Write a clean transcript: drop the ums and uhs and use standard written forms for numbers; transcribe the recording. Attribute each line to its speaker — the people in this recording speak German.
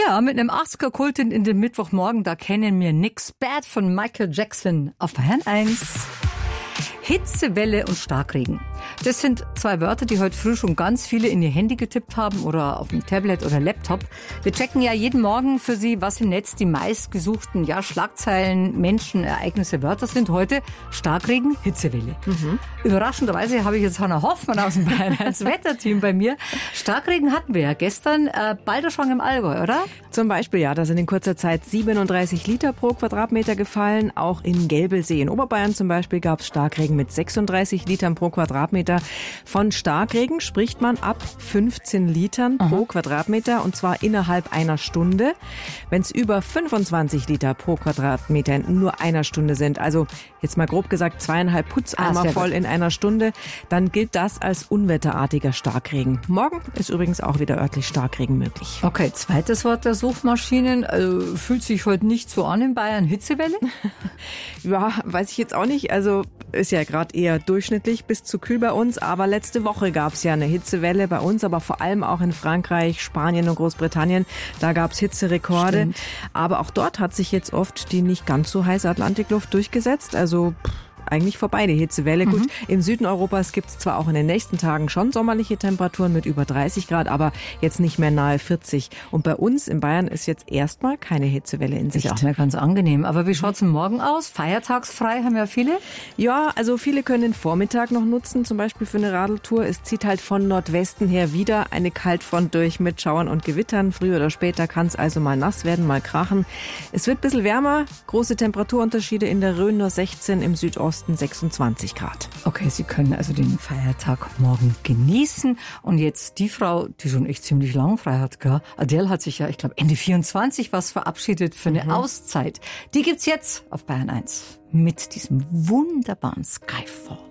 Speaker 1: Ja, mit einem 80er-Kult in den Mittwochmorgen, da kennen wir nix Bad von Michael Jackson auf Bayern 1. Hitzewelle und Starkregen. Das sind zwei Wörter, die heute früh schon ganz viele in ihr Handy getippt haben oder auf dem Tablet oder Laptop. Wir checken ja jeden Morgen für Sie, was im Netz die meistgesuchten Schlagzeilen, Menschen, Ereignisse, Wörter sind. Heute Starkregen, Hitzewelle. Überraschenderweise habe ich jetzt Hannah Hoffmann aus dem Bayern 1 Wetterteam bei mir. Starkregen hatten wir ja gestern, Balderschwang im Allgäu, oder?
Speaker 2: Zum Beispiel, ja, da sind in kurzer Zeit 37 Liter pro Quadratmeter gefallen. Auch in Gelbelsee in Oberbayern zum Beispiel gab es Starkregen mit 36 Litern pro Quadratmeter. Von Starkregen spricht man ab 15 Litern pro Quadratmeter und zwar innerhalb einer Stunde. Wenn es über 25 Liter pro Quadratmeter in nur einer Stunde sind, also jetzt mal grob gesagt 2,5 Putzeimer voll in einer Stunde, dann gilt das als unwetterartiger Starkregen. Morgen ist übrigens auch wieder örtlich Starkregen möglich.
Speaker 1: Okay, zweites Wort der Suchmaschinen. Fühlt sich heute nicht so an in Bayern. Hitzewelle?
Speaker 2: Ja, weiß ich jetzt auch nicht. Also ist ja gerade eher durchschnittlich bis zu kühl bei uns. Aber letzte Woche gab es ja eine Hitzewelle bei uns, aber vor allem auch in Frankreich, Spanien und Großbritannien. Da gab es Hitzerekorde. Stimmt. Aber auch dort hat sich jetzt oft die nicht ganz so heiße Atlantikluft durchgesetzt. Also eigentlich vorbei, die Hitzewelle. Gut, im Süden Europas gibt es zwar auch in den nächsten Tagen schon sommerliche Temperaturen mit über 30 Grad, aber jetzt nicht mehr nahe 40. Und bei uns in Bayern ist jetzt erstmal keine Hitzewelle in Sicht.
Speaker 1: Ist auch mal ganz angenehm. Aber wie schaut's denn morgen aus? Feiertagsfrei haben ja viele?
Speaker 2: Ja, also viele können den Vormittag noch nutzen, zum Beispiel für eine Radeltour. Es zieht halt von Nordwesten her wieder eine Kaltfront durch mit Schauern und Gewittern. Früher oder später kann es also mal nass werden, mal krachen. Es wird ein bisschen wärmer, große Temperaturunterschiede in der Rhön, nur 16, im Südosten 26 Grad.
Speaker 1: Okay, Sie können also den Feiertag morgen genießen. Und jetzt die Frau, die schon echt ziemlich lang frei hat, gell? Adele hat sich ja, ich glaube, Ende 24 was verabschiedet für eine Auszeit. Die gibt's jetzt auf Bayern 1 mit diesem wunderbaren Skyfall.